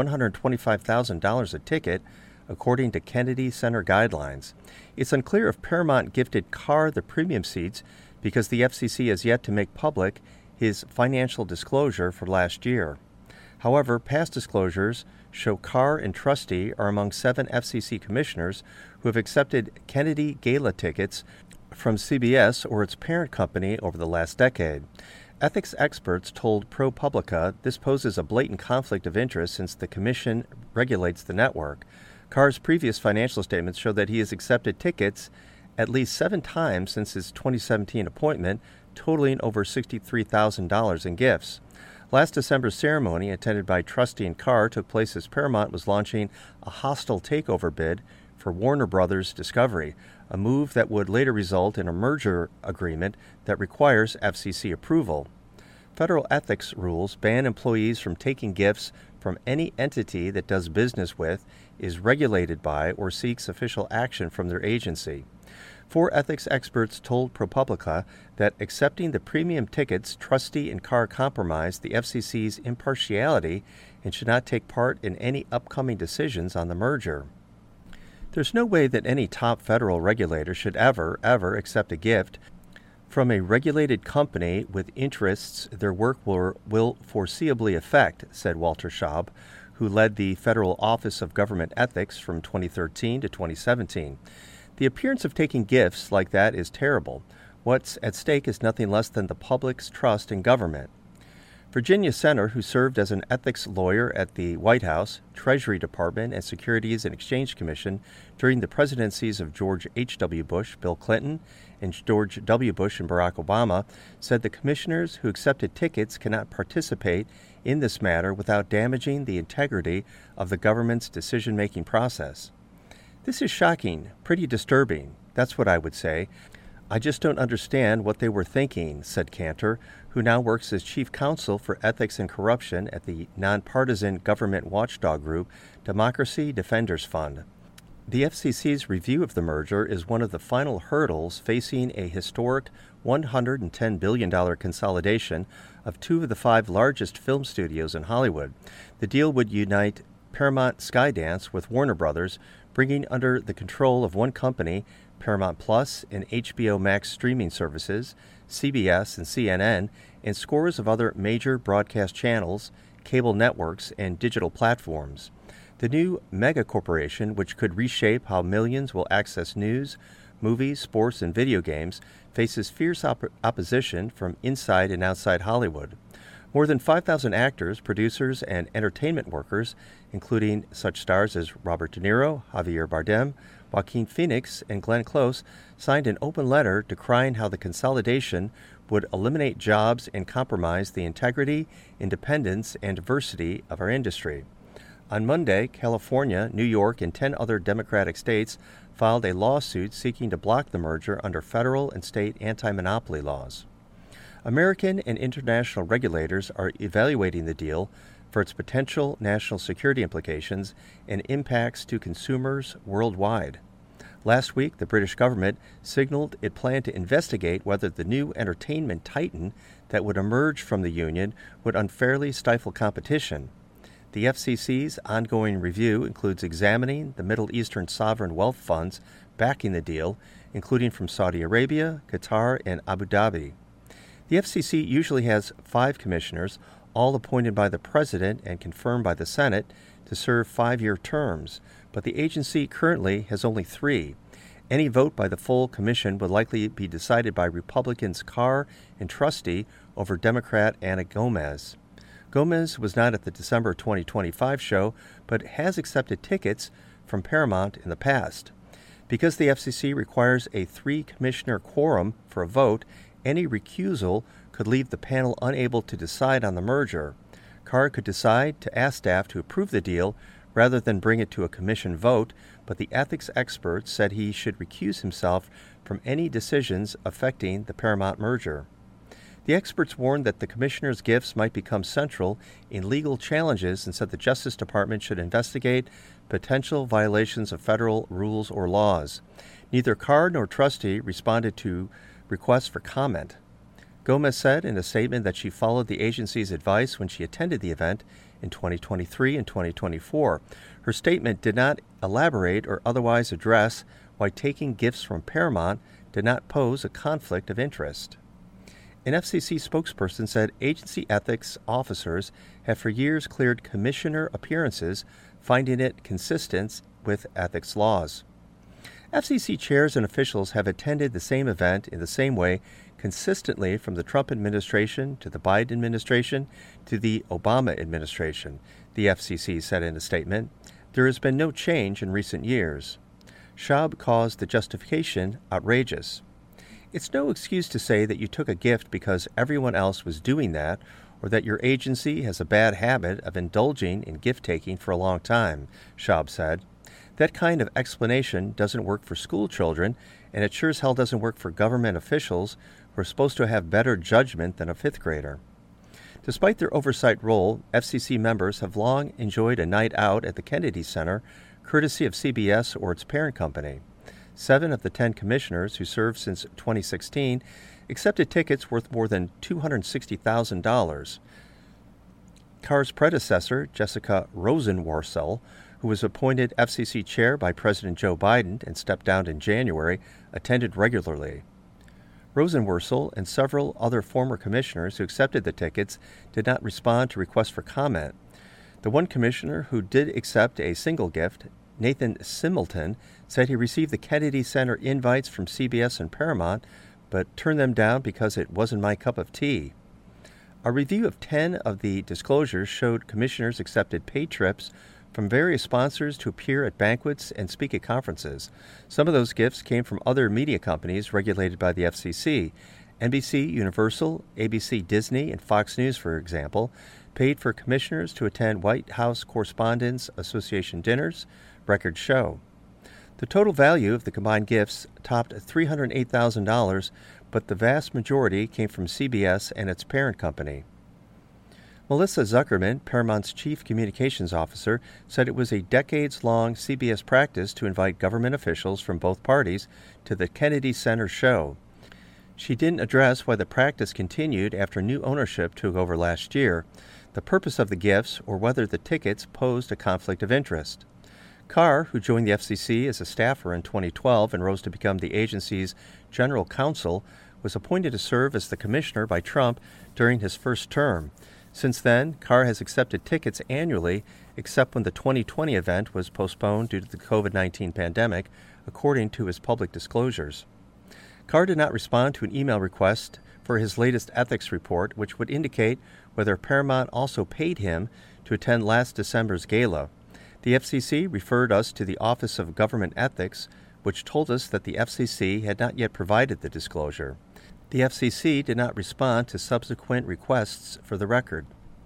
$125,000 a ticket, according to Kennedy Center guidelines. It's unclear if Paramount gifted Carr the premium seats because the FCC has yet to make public his financial disclosure for last year. However, past disclosures show Carr and Trusty are among 7 FCC commissioners who have accepted Kennedy Gala tickets from CBS or its parent company over the last decade. Ethics experts told ProPublica this poses a blatant conflict of interest since the commission regulates the network. Carr's previous financial statements show that he has accepted tickets at least 7 times since his 2017 appointment, totaling over $63,000 in gifts. Last December's ceremony, attended by Trusty and Carr, took place as Paramount was launching a hostile takeover bid for Warner Brothers Discovery, a move that would later result in a merger agreement that requires FCC approval. Federal ethics rules ban employees from taking gifts from any entity that does business with, is regulated by, or seeks official action from their agency. 4 ethics experts told ProPublica that accepting the premium tickets, Trusty and Carr compromised the FCC's impartiality and should not take part in any upcoming decisions on the merger. There's no way that any top federal regulator should ever accept a gift from a regulated company with interests their work will foreseeably affect, said Walter Schaub, who led the Federal Office of Government Ethics from 2013 to 2017. The appearance of taking gifts like that is terrible. What's at stake is nothing less than the public's trust in government. Virginia Center, who served as an ethics lawyer at the White House, Treasury Department, and Securities and Exchange Commission during the presidencies of George H.W. Bush, Bill Clinton, and George W. Bush and Barack Obama, said the commissioners who accepted tickets cannot participate in this matter without damaging the integrity of the government's decision-making process. This is shocking, pretty disturbing. That's what I would say. I just don't understand what they were thinking, said Cantor, who now works as chief counsel for ethics and corruption at the nonpartisan government watchdog group Democracy Defenders Fund. The FCC's review of the merger is one of the final hurdles facing a historic $110 billion consolidation of 2 of the 5 largest film studios in Hollywood. The deal would unite Paramount Skydance with Warner Brothers, bringing under the control of one company Paramount Plus and HBO Max streaming services, CBS and CNN, and scores of other major broadcast channels, cable networks, and digital platforms. The new mega corporation, which could reshape how millions will access news, movies, sports, and video games, faces fierce opposition from inside and outside Hollywood. More than 5,000 actors, producers, and entertainment workers, including such stars as Robert De Niro, Javier Bardem, Joaquin Phoenix, and Glenn Close, signed an open letter decrying how the consolidation would eliminate jobs and compromise the integrity, independence, and diversity of our industry. On Monday, California, New York, and 10 other Democratic states filed a lawsuit seeking to block the merger under federal and state anti-monopoly laws. American and international regulators are evaluating the deal for its potential national security implications and impacts to consumers worldwide. Last week, the British government signaled it planned to investigate whether the new entertainment titan that would emerge from the union would unfairly stifle competition. The FCC's ongoing review includes examining the Middle Eastern sovereign wealth funds backing the deal, including from Saudi Arabia, Qatar, and Abu Dhabi. The FCC usually has 5 commissioners, all appointed by the President and confirmed by the Senate, to serve 5-year terms, but the agency currently has only 3. Any vote by the full commission would likely be decided by Republicans Carr and Trusty over Democrat Ana Gomez. Gomez was not at the December 2025 show, but has accepted tickets from Paramount in the past. Because the FCC requires a 3-commissioner quorum for a vote, any recusal could leave the panel unable to decide on the merger. Carr could decide to ask staff to approve the deal rather than bring it to a commission vote, but the ethics experts said he should recuse himself from any decisions affecting the Paramount merger. The experts warned that the commissioner's gifts might become central in legal challenges and said the Justice Department should investigate potential violations of federal rules or laws. Neither Carr nor Trusty responded to requests for comment. Gomez said in a statement that she followed the agency's advice when she attended the event in 2023 and 2024. Her statement did not elaborate or otherwise address why taking gifts from Paramount did not pose a conflict of interest. An FCC spokesperson said agency ethics officers have for years cleared commissioner appearances, finding it consistent with ethics laws. FCC chairs and officials have attended the same event in the same way consistently from the Trump administration to the Biden administration to the Obama administration, the FCC said in a statement. There has been no change in recent years. Schaub calls the justification outrageous. It's no excuse to say that you took a gift because everyone else was doing that, or that your agency has a bad habit of indulging in gift-taking for a long time, Schaub said. That kind of explanation doesn't work for school children, and it sure as hell doesn't work for government officials who are supposed to have better judgment than a fifth grader. Despite their oversight role, FCC members have long enjoyed a night out at the Kennedy Center, courtesy of CBS or its parent company. 7 of the 10 commissioners who served since 2016 accepted tickets worth more than $260,000. Carr's predecessor, Jessica Rosenworcel, who was appointed FCC chair by President Joe Biden and stepped down in January, attended regularly. Rosenworcel and several other former commissioners who accepted the tickets did not respond to requests for comment. The one commissioner who did accept a single gift, Nathan Similton, said he received the Kennedy Center invites from CBS and Paramount, but turned them down because it wasn't my cup of tea. A review of 10 of the disclosures showed commissioners accepted paid trips from various sponsors to appear at banquets and speak at conferences. Some of those gifts came from other media companies regulated by the FCC. NBC, Universal, ABC, Disney, and Fox News, for example, paid for commissioners to attend White House Correspondents Association dinners, records show. The total value of the combined gifts topped $308,000, but the vast majority came from CBS and its parent company. Melissa Zuckerman, Paramount's chief communications officer, said it was a decades-long CBS practice to invite government officials from both parties to the Kennedy Center show. She didn't address why the practice continued after new ownership took over last year, the purpose of the gifts, or whether the tickets posed a conflict of interest. Carr, who joined the FCC as a staffer in 2012 and rose to become the agency's general counsel, was appointed to serve as the commissioner by Trump during his first term. Since then, Carr has accepted tickets annually, except when the 2020 event was postponed due to the COVID-19 pandemic, according to his public disclosures. Carr did not respond to an email request for his latest ethics report, which would indicate whether Paramount also paid him to attend last December's gala. The FCC referred us to the Office of Government Ethics, which told us that the FCC had not yet provided the disclosure. The FCC did not respond to subsequent requests for the record.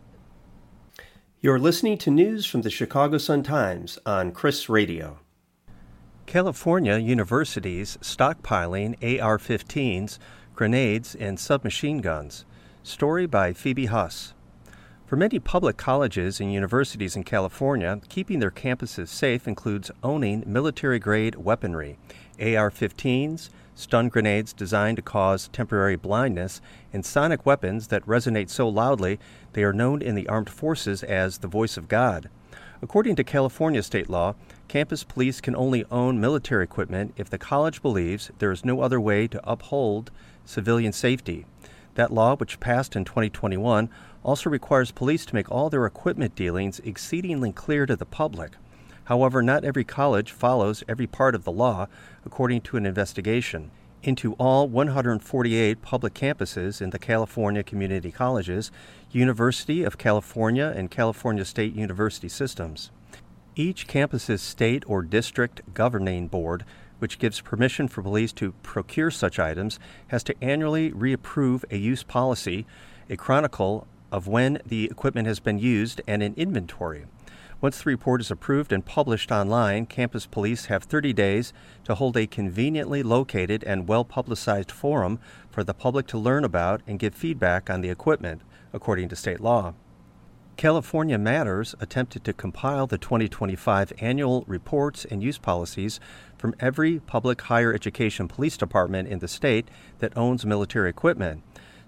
You're listening to news from the Chicago Sun-Times on Chris Radio. California universities stockpiling AR-15s, grenades, and submachine guns. Story by Phoebe Huss. For many public colleges and universities in California, keeping their campuses safe includes owning military-grade weaponry, AR-15s, stun grenades designed to cause temporary blindness, and sonic weapons that resonate so loudly they are known in the armed forces as the voice of God. According to California state law, campus police can only own military equipment if the college believes there is no other way to uphold civilian safety. That law, which passed in 2021, also requires police to make all their equipment dealings exceedingly clear to the public. However, not every college follows every part of the law, according to an investigation into all 148 public campuses in the California community colleges, University of California, and California State University systems. Each campus's state or district governing board, which gives permission for police to procure such items, has to annually reapprove a use policy, a chronicle of when the equipment has been used, and an inventory. Once the report is approved and published online, campus police have 30 days to hold a conveniently located and well-publicized forum for the public to learn about and give feedback on the equipment, according to state law. California Matters attempted to compile the 2025 annual reports and use policies from every public higher education police department in the state that owns military equipment.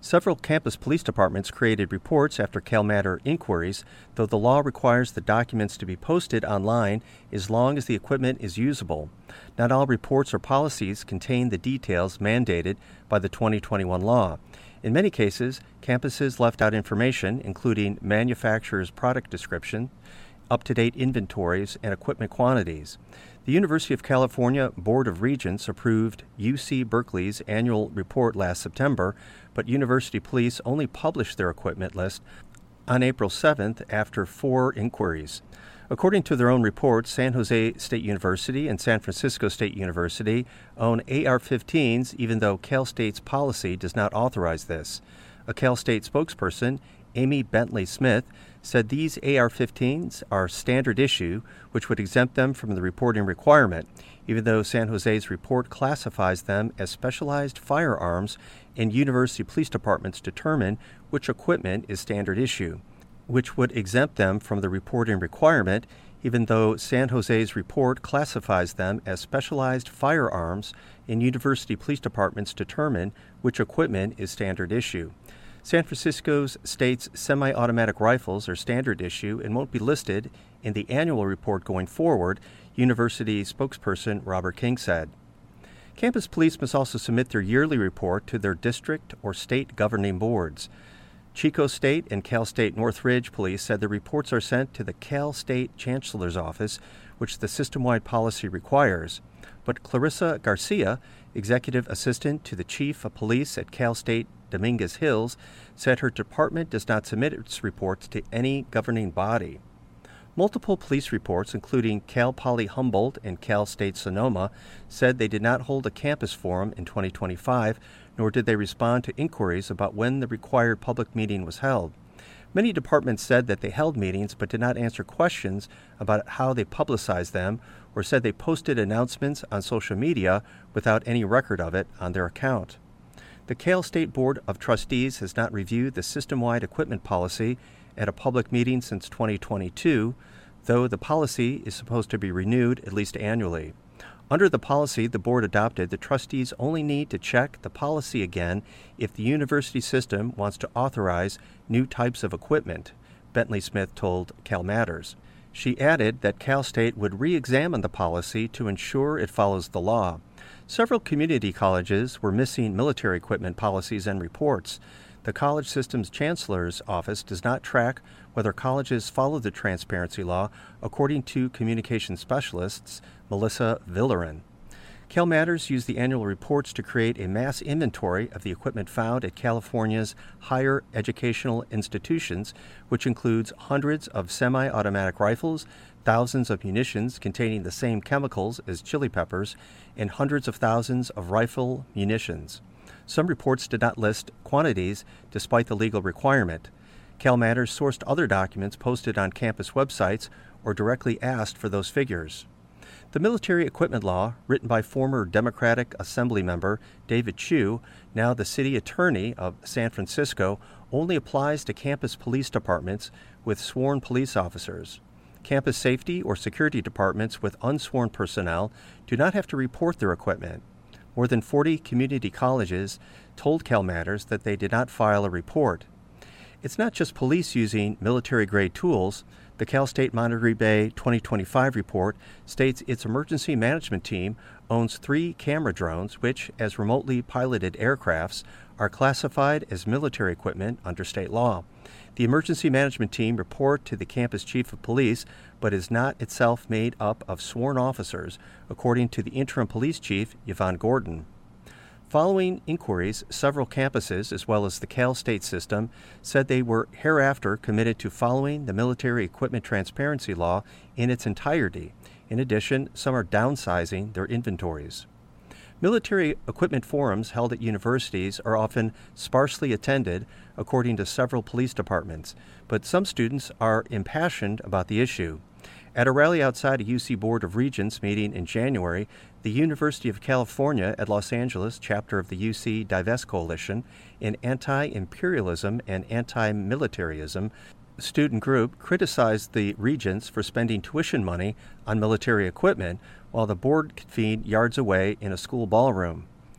Several campus police departments created reports after CalMatter inquiries, though the law requires the documents to be posted online as long as the equipment is usable. Not all reports or policies contain the details mandated by the 2021 law. In many cases, campuses left out information, including manufacturer's product description, up-to-date inventories, and equipment quantities. The University of California Board of Regents approved UC Berkeley's annual report last September, but university police only published their equipment list on April 7th after 4 inquiries. According to their own reports, San Jose State University and San Francisco State University own AR-15s, even though Cal State's policy does not authorize this. A Cal State spokesperson, Amy Bentley Smith, said these AR-15s are standard issue, which would exempt them from the reporting requirement, even though San Jose's report classifies them as specialized firearms and university police departments determine which equipment is standard issue, which would exempt them from the reporting requirement, even though San Jose's report classifies them as specialized firearms and university police departments determine which equipment is standard issue. San Francisco State's semi-automatic rifles are standard issue and won't be listed in the annual report going forward, university spokesperson Robert King said. Campus police must also submit their yearly report to their district or state governing boards. Chico State and Cal State Northridge Police said the reports are sent to the Cal State Chancellor's Office, which the system-wide policy requires. But Clarissa Garcia, executive assistant to the chief of police at Cal State Dominguez Hills, said her department does not submit its reports to any governing body. Multiple police reports, including Cal Poly Humboldt and Cal State Sonoma, said they did not hold a campus forum in 2025, nor did they respond to inquiries about when the required public meeting was held. Many departments said that they held meetings but did not answer questions about how they publicized them, or said they posted announcements on social media without any record of it on their account. The Cal State Board of Trustees has not reviewed the system-wide equipment policy at a public meeting since 2022, though the policy is supposed to be renewed at least annually. Under the policy the board adopted, the trustees only need to check the policy again if the university system wants to authorize new types of equipment, Bentley Smith told CalMatters. She added that Cal State would re-examine the policy to ensure it follows the law. Several community colleges were missing military equipment policies and reports. The college system's chancellor's office does not track whether colleges follow the transparency law, according to communication specialists Melissa Villerin. CalMatters used the annual reports to create a mass inventory of the equipment found at California's higher educational institutions, which includes hundreds of semi-automatic rifles, thousands of munitions containing the same chemicals as chili peppers, and hundreds of thousands of rifle munitions. Some reports did not list quantities despite the legal requirement. CalMatters sourced other documents posted on campus websites or directly asked for those figures. The military equipment law, written by former Democratic Assembly member David Chu, now the city attorney of San Francisco, only applies to campus police departments with sworn police officers. Campus safety or security departments with unsworn personnel do not have to report their equipment. More than 40 community colleges told CalMatters that they did not file a report. It's not just police using military-grade tools. The Cal State Monterey Bay 2025 report states its emergency management team owns 3 camera drones, which, as remotely piloted aircrafts, are classified as military equipment under state law. The emergency management team report to the campus chief of police, but is not itself made up of sworn officers, according to the interim police chief, Yvonne Gordon. Following inquiries, several campuses, as well as the Cal State system, said they were hereafter committed to following the military equipment transparency law in its entirety. In addition, some are downsizing their inventories. Military equipment forums held at universities are often sparsely attended, according to several police departments, but some students are impassioned about the issue. At a rally outside a UC Board of Regents meeting in January, the University of California at Los Angeles chapter of the UC Divest Coalition, an anti-imperialism and anti-militarism student group, criticized the regents for spending tuition money on military equipment while the board convened yards away in a school ballroom.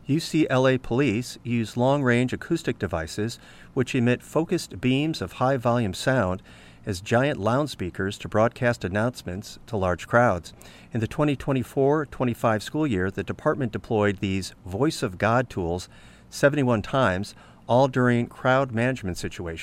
UCLA police use long-range acoustic devices which emit focused beams of high-volume sound as giant loudspeakers to broadcast announcements to large crowds. In the 2024-25 school year, the department deployed these Voice of God tools 71 times, all during crowd management situations.